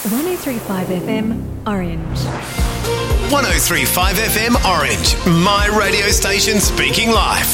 103.5 FM Orange. 103.5 FM Orange, my radio station speaking live.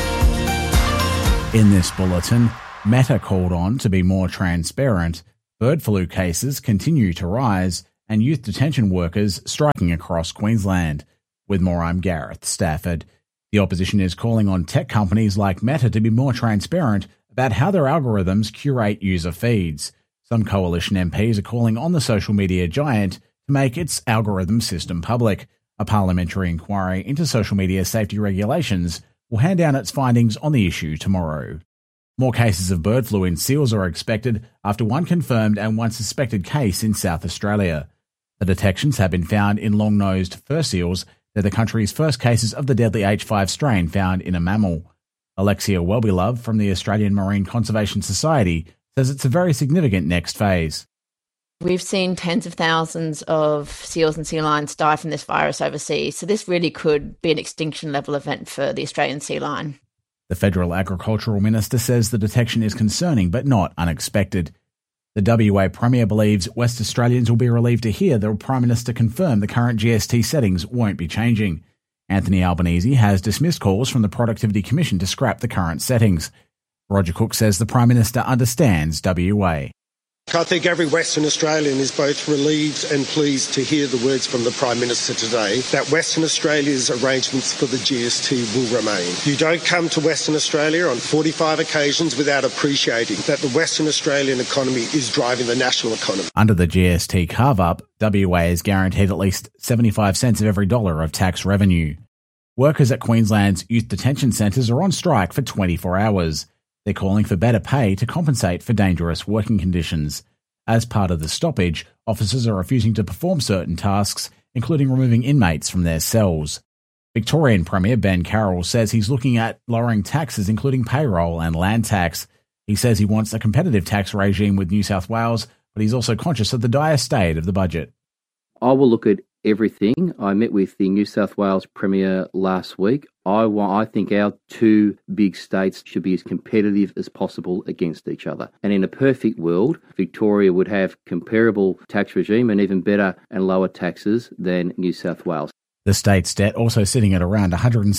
In this bulletin, Meta called on to be more transparent, bird flu cases continue to rise, and youth detention workers striking across Queensland. With more, I'm Gareth Stafford. The opposition is calling on tech companies like Meta to be more transparent about how their algorithms curate user feeds. Some coalition MPs are calling on the social media giant to make its algorithm system public. A parliamentary inquiry into social media safety regulations will hand down its findings on the issue tomorrow. More cases of bird flu in seals are expected after one confirmed and one suspected case in South Australia. The detections have been found in long-nosed fur seals. They're the country's first cases of the deadly H5 strain found in a mammal. Alexia Wellbelove from the Australian Marine Conservation Society says it's a very significant next phase. We've seen tens of thousands of seals and sea lions die from this virus overseas, so this really could be an extinction level event for the Australian sea lion. The Federal Agricultural Minister says the detection is concerning but not unexpected. The WA Premier believes West Australians will be relieved to hear the Prime Minister confirm the current GST settings won't be changing. Anthony Albanese has dismissed calls from the Productivity Commission to scrap the current settings. Roger Cook says the Prime Minister understands WA. I think every Western Australian is both relieved and pleased to hear the words from the Prime Minister today that Western Australia's arrangements for the GST will remain. You don't come to Western Australia on 45 occasions without appreciating that the Western Australian economy is driving the national economy. Under the GST carve-up, WA is guaranteed at least 75 cents of every dollar of tax revenue. Workers at Queensland's youth detention centres are on strike for 24 hours. They're calling for better pay to compensate for dangerous working conditions. As part of the stoppage, officers are refusing to perform certain tasks, including removing inmates from their cells. Victorian Premier Ben Carroll says he's looking at lowering taxes, including payroll and land tax. He says he wants a competitive tax regime with New South Wales, but he's also conscious of the dire state of the budget. I will look at everything. I met with the New South Wales Premier last week. I think our two big states should be as competitive as possible against each other. And in a perfect world, Victoria would have comparable tax regime and even better and lower taxes than New South Wales. The state's debt also sitting at around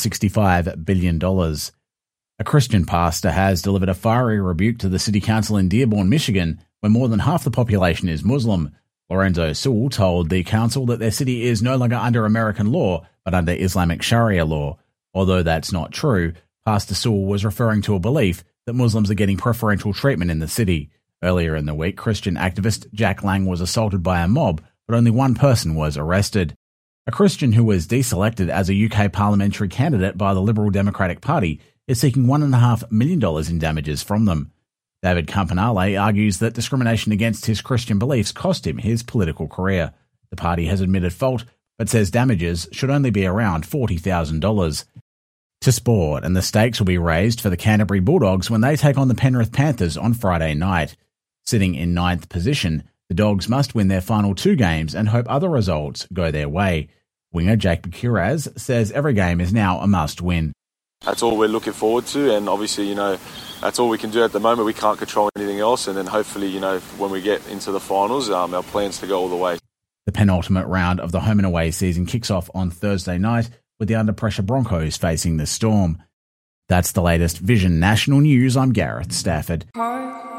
$165 billion. A Christian pastor has delivered a fiery rebuke to the city council in Dearborn, Michigan, where more than half the population is Muslim. Lorenzo Sewell told the council that their city is no longer under American law, but under Islamic Sharia law. Although that's not true, Pastor Sewell was referring to a belief that Muslims are getting preferential treatment in the city. Earlier in the week, Christian activist Jack Lang was assaulted by a mob, but only one person was arrested. A Christian who was deselected as a UK parliamentary candidate by the Liberal Democratic Party is seeking $1.5 million in damages from them. David Campanale argues that discrimination against his Christian beliefs cost him his political career. The party has admitted fault, but says damages should only be around $40,000. To sport, and the stakes will be raised for the Canterbury Bulldogs when they take on the Penrith Panthers on Friday night. Sitting in 9th position, the Dogs must win their final two games and hope other results go their way. Winger Jake Bukuraz says every game is now a must-win. That's all we're looking forward to, and obviously, that's all we can do at the moment. We can't control anything else, and then hopefully, when we get into the finals, our plan's to go all the way. The penultimate round of the home and away season kicks off on Thursday night with the under-pressure Broncos facing the Storm. That's the latest Vision National News. I'm Gareth Stafford.